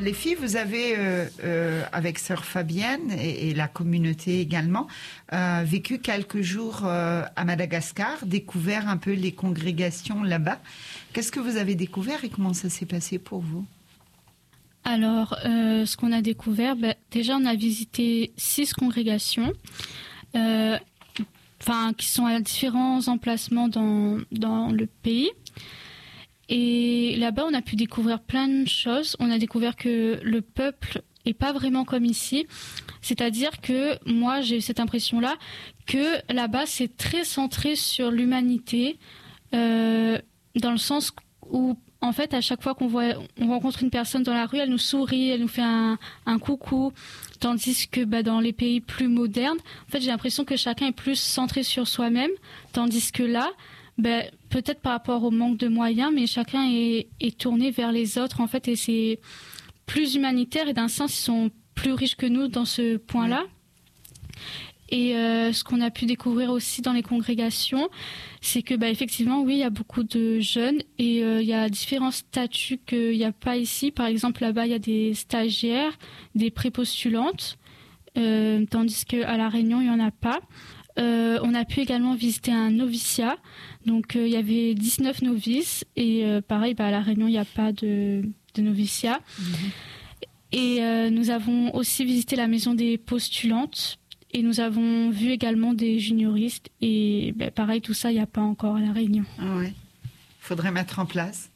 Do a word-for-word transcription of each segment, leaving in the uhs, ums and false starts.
les filles, vous avez, euh, euh, avec Sœur Fabienne et, et la communauté également, euh, vécu quelques jours euh, à Madagascar, découvert un peu les congrégations là-bas. Qu'est-ce que vous avez découvert et comment ça s'est passé pour vous? Alors, euh, ce qu'on a découvert, bah, déjà on a visité six congrégations, euh, enfin qui sont à différents emplacements dans dans le pays. Et là-bas, on a pu découvrir plein de choses. On a découvert que le peuple est pas vraiment comme ici. C'est-à-dire que moi, j'ai eu cette impression-là que là-bas, c'est très centré sur l'humanité, euh, dans le sens où, en fait, à chaque fois qu'on voit, on rencontre une personne dans la rue, elle nous sourit, elle nous fait un, un coucou. Tandis que bah, dans les pays plus modernes, en fait, j'ai l'impression que chacun est plus centré sur soi-même. Tandis que là, ben, peut-être par rapport au manque de moyens, mais chacun est, est tourné vers les autres, en fait, et c'est plus humanitaire, et d'un sens, ils sont plus riches que nous dans ce point-là. Et euh, ce qu'on a pu découvrir aussi dans les congrégations, c'est que, bah, effectivement, oui, il y a beaucoup de jeunes, et euh, il y a différents statuts qu'il n'y a pas ici. Par exemple, là-bas, il y a des stagiaires, des prépostulantes, euh, tandis qu'à La Réunion, il n'y en a pas. Euh, on a pu également visiter un noviciat. Donc, euh, il y avait dix-neuf novices. Et euh, pareil, bah, à La Réunion, il n'y a pas de, de noviciat. Mmh. Et euh, nous avons aussi visité la maison des postulantes. Et nous avons vu également des junioristes. Et bah, pareil, tout ça, il n'y a pas encore à La Réunion. Ah ouais. Faudrait mettre en place.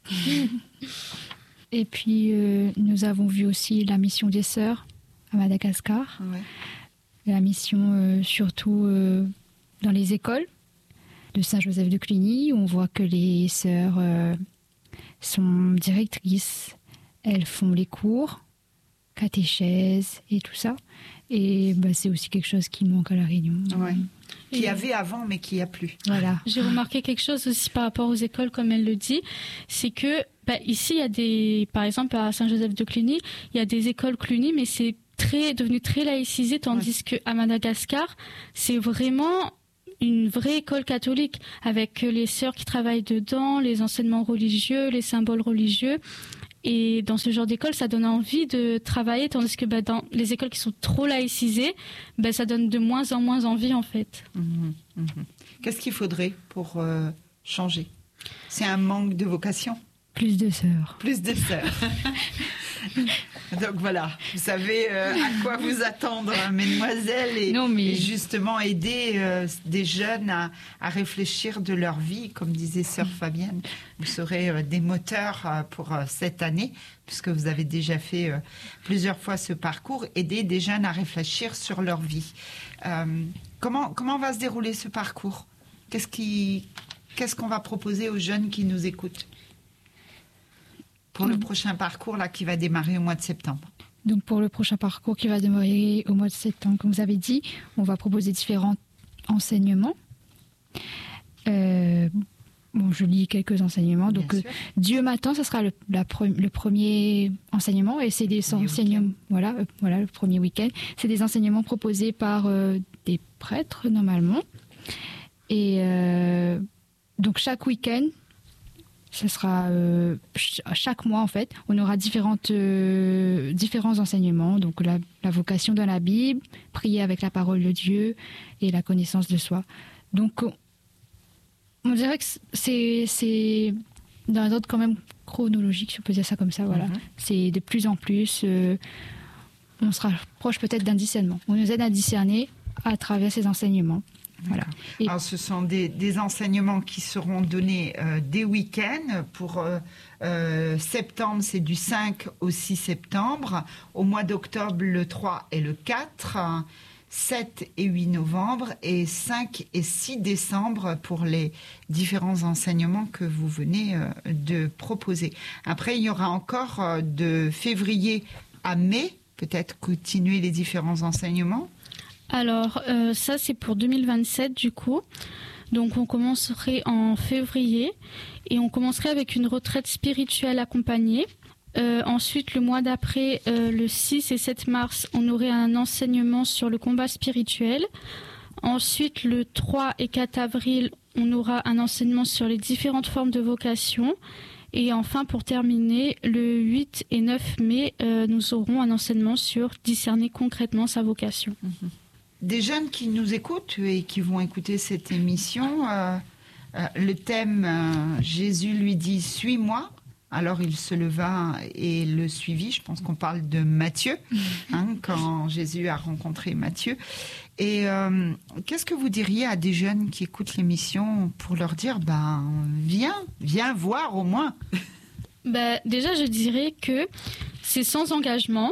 Et puis, euh, nous avons vu aussi la mission des sœurs à Madagascar. Ouais. La mission euh, surtout euh, dans les écoles de Saint-Joseph de Cluny, où on voit que les sœurs euh, sont directrices, elles font les cours, catéchèse et tout ça. Et bah, c'est aussi quelque chose qui manque à La Réunion. Ouais. Qu'il y avait avant, mais qu'il n'y a plus. Voilà. J'ai remarqué quelque chose aussi par rapport aux écoles, comme elle le dit, c'est que bah, ici, il y a des, par exemple à Saint-Joseph de Cluny, il y a des écoles Cluny, mais c'est très devenu très laïcisé, tandis ouais. qu'à Madagascar, c'est vraiment une vraie école catholique, avec les sœurs qui travaillent dedans, les enseignements religieux, les symboles religieux. Et dans ce genre d'école, ça donne envie de travailler, tandis que bah, dans les écoles qui sont trop laïcisées, bah, ça donne de moins en moins envie, en fait. Mmh, mmh. Qu'est-ce qu'il faudrait pour euh, changer? C'est un manque de vocation? Plus de sœurs. Plus de sœurs. Donc voilà, vous savez euh, à quoi vous attendre, hein, mesdemoiselles, et, non, mais... et justement aider euh, des jeunes à, à réfléchir de leur vie, comme disait Sœur Fabienne. Vous serez euh, des moteurs euh, pour euh, cette année, puisque vous avez déjà fait euh, plusieurs fois ce parcours, aider des jeunes à réfléchir sur leur vie. Euh, comment, comment va se dérouler ce parcours? Qu'est-ce qui, qu'est-ce qu'on va proposer aux jeunes qui nous écoutent pour le prochain parcours là, qui va démarrer au mois de septembre? Donc pour le prochain parcours qui va démarrer au mois de septembre, comme vous avez dit, on va proposer différents enseignements. Euh, bon, je lis quelques enseignements. Donc euh, Dieu m'attend, ce sera le, la pre- le premier enseignement, et c'est des le enseignements. Voilà, euh, voilà, le premier week-end. C'est des enseignements proposés par euh, des prêtres normalement. Et euh, donc chaque week-end, ce sera euh, ch- chaque mois en fait, on aura différentes, euh, différents enseignements. Donc la, la vocation dans la Bible, prier avec la parole de Dieu et la connaissance de soi. Donc on, on dirait que c'est, c'est dans un ordre quand même chronologique, si on peut dire ça comme ça. Voilà. Mm-hmm. C'est de plus en plus, euh, on se rapproche peut-être d'un discernement. On nous aide à discerner à travers ces enseignements. Voilà. Et alors, ce sont des, des enseignements qui seront donnés euh, des week-ends. Pour euh, euh, septembre, c'est du cinq au six septembre. Au mois d'octobre, le trois et le quatre. sept et huit novembre. Et cinq et six décembre pour les différents enseignements que vous venez euh, de proposer. Après, il y aura encore euh, de février à mai, peut-être continuer les différents enseignements. Alors, euh, ça, c'est pour deux mille vingt-sept, du coup. Donc, on commencerait en février et on commencerait avec une retraite spirituelle accompagnée. Euh, ensuite, le mois d'après, euh, le six et sept mars, on aurait un enseignement sur le combat spirituel. Ensuite, le trois et quatre avril, on aura un enseignement sur les différentes formes de vocation. Et enfin, pour terminer, le huit et neuf mai, euh, nous aurons un enseignement sur discerner concrètement sa vocation. Mm-hmm. Des jeunes qui nous écoutent et qui vont écouter cette émission, euh, euh, le thème euh, « Jésus lui dit, suis-moi ». Alors il se leva et le suivit. Je pense qu'on parle de Matthieu, hein, quand Jésus a rencontré Matthieu. Et euh, qu'est-ce que vous diriez à des jeunes qui écoutent l'émission pour leur dire, ben viens, viens voir au moins. Ben, déjà, je dirais que c'est sans engagement,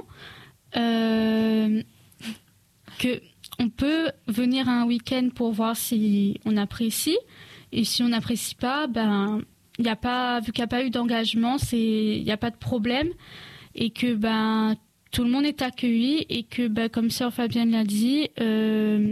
euh, que on peut venir un week-end pour voir si on apprécie, et si on n'apprécie pas, ben il y a pas, vu qu'il n'y a pas eu d'engagement, c'est, il n'y a pas de problème, et que ben tout le monde est accueilli, et que ben comme sœur Fabienne l'a dit, euh,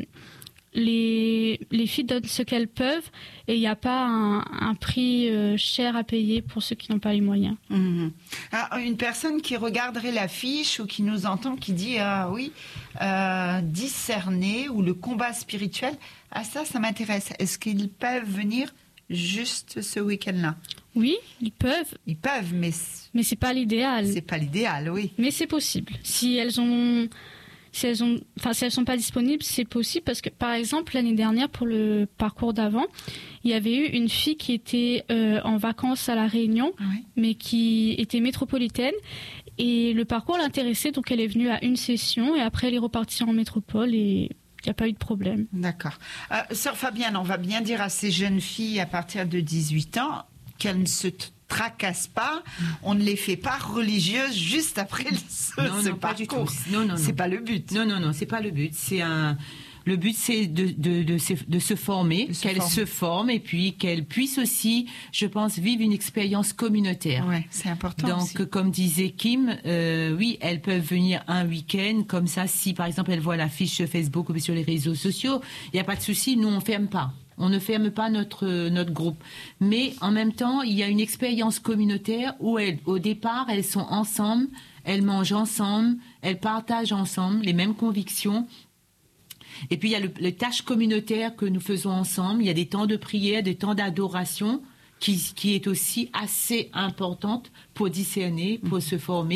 les les filles donnent ce qu'elles peuvent, et il n'y a pas un, un prix euh, cher à payer pour ceux qui n'ont pas les moyens. Mmh. Ah, une personne qui regarderait l'affiche ou qui nous entend, qui dit ah oui, euh, discerner ou le combat spirituel, ah ça, ça m'intéresse. Est-ce qu'ils peuvent venir juste ce week-end-là? Oui, ils peuvent. Ils peuvent, mais mais c'est pas l'idéal. C'est pas l'idéal, oui. Mais c'est possible. Si elles ont, si elles ont, enfin si elles sont pas disponibles, c'est possible parce que par exemple l'année dernière pour le parcours d'avant, il y avait eu une fille qui était euh, en vacances à La Réunion, oui. mais qui était métropolitaine. Et le parcours l'intéressait, donc elle est venue à une session et après elle est repartie en métropole et il n'y a pas eu de problème. D'accord. Euh, Sœur Fabienne, on va bien dire à ces jeunes filles à partir de dix-huit ans qu'elles ne se tracassent pas, on ne les fait pas religieuses juste après ce, non, ce non, parcours. Pas du tout. Non, non, c'est non. pas le but. Non, non, non, c'est pas le but. C'est un... Le but, c'est de, de, de, se, de se former, de qu'elle se forme et puis qu'elle puisse aussi, je pense, vivre une expérience communautaire. Ouais, c'est important. Donc, aussi. comme disait Kim, euh, oui, elles peuvent venir un week-end comme ça. Si, par exemple, elles voient l'affiche sur Facebook ou sur les réseaux sociaux, il n'y a pas de souci. Nous, on ferme pas. On ne ferme pas notre notre groupe. Mais en même temps, il y a une expérience communautaire où elles, au départ, elles sont ensemble, elles mangent ensemble, elles partagent ensemble les mêmes convictions. Et puis, il y a le, les tâches communautaires que nous faisons ensemble. Il y a des temps de prière, des temps d'adoration qui, qui est aussi assez importante pour discerner, pour mmh. se former.